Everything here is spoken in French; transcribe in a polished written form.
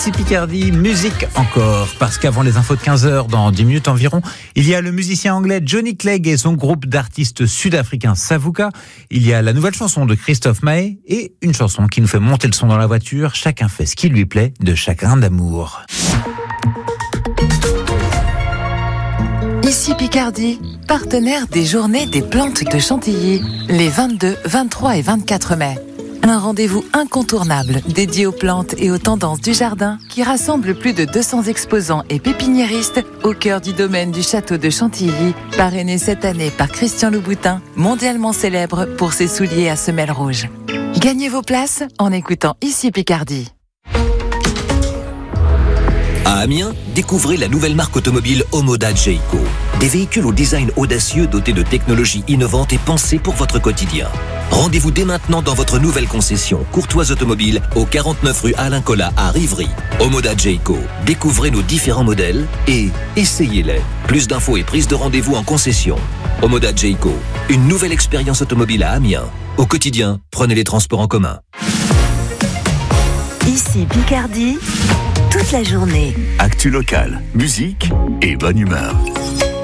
Ici Picardie, musique encore, parce qu'avant les infos de 15h, dans 10 minutes environ, il y a le musicien anglais Johnny Clegg et son groupe d'artistes sud-africains Savuka. Il y a la nouvelle chanson de Christophe Maé et une chanson qui nous fait monter le son dans la voiture. Chacun fait ce qui lui plaît, de Chagrin d'amour. Ici Picardie, partenaire des Journées des plantes de Chantilly, les 22, 23 et 24 mai. Un rendez-vous incontournable dédié aux plantes et aux tendances du jardin qui rassemble plus de 200 exposants et pépiniéristes au cœur du domaine du château de Chantilly, parrainé cette année par Christian Louboutin, mondialement célèbre pour ses souliers à semelles rouges. Gagnez vos places en écoutant Ici Picardie. À Amiens, découvrez la nouvelle marque automobile Omoda Jayco. Des véhicules au design audacieux dotés de technologies innovantes et pensés pour votre quotidien. Rendez-vous dès maintenant dans votre nouvelle concession Courtoise Automobile au 49 rue Alain Collat à Rivry. Omoda Jayco. Découvrez nos différents modèles et essayez-les. Plus d'infos et prise de rendez-vous en concession. Omoda Jayco. Une nouvelle expérience automobile à Amiens. Au quotidien, prenez les transports en commun. Ici Picardie, toute la journée. Actu locale, musique et bonne humeur.